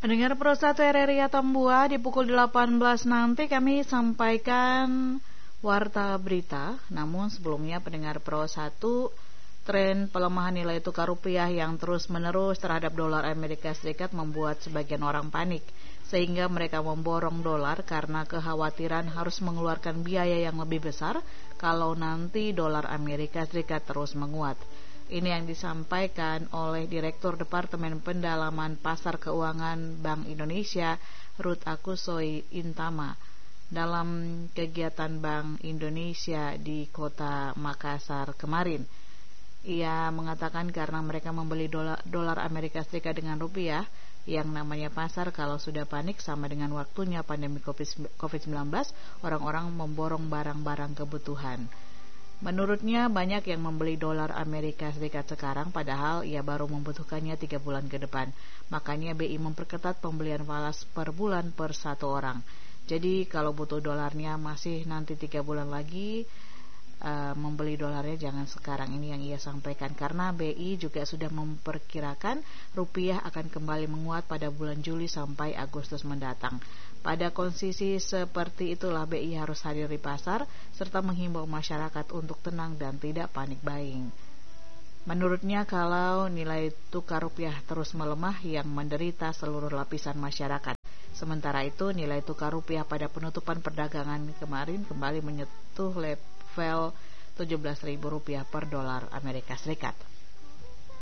Pendengar Pro 1 RRI Atambua, di pukul 18 nanti kami sampaikan warta berita. Namun sebelumnya pendengar Pro 1, tren pelemahan nilai tukar rupiah yang terus menerus terhadap dolar Amerika Serikat membuat sebagian orang panik, sehingga mereka memborong dolar karena kekhawatiran harus mengeluarkan biaya yang lebih besar kalau nanti dolar Amerika Serikat terus menguat. Ini yang disampaikan oleh Direktur Departemen Pendalaman Pasar Keuangan Bank Indonesia, Ruth Akusoi Intama, dalam kegiatan Bank Indonesia di Kota Makassar kemarin. Ia mengatakan karena mereka membeli dolar Amerika Serikat dengan rupiah, yang namanya pasar kalau sudah panik sama dengan waktunya pandemi COVID-19, orang-orang memborong barang-barang kebutuhan. Menurutnya banyak yang membeli dolar Amerika Serikat sekarang padahal ia baru membutuhkannya 3 bulan ke depan. Makanya BI memperketat pembelian falas per bulan per satu orang. Jadi kalau butuh dolarnya masih nanti 3 bulan lagi, membeli dolarnya jangan sekarang. Ini yang ia sampaikan karena BI juga sudah memperkirakan rupiah akan kembali menguat pada bulan Juli sampai Agustus mendatang. Pada kondisi seperti itulah BI harus hadir di pasar serta menghimbau masyarakat untuk tenang dan tidak panik buying. Menurutnya kalau nilai tukar rupiah terus melemah yang menderita seluruh lapisan masyarakat. Sementara itu nilai tukar rupiah pada penutupan perdagangan kemarin kembali menyentuh level Rp17.000 per dolar Amerika Serikat.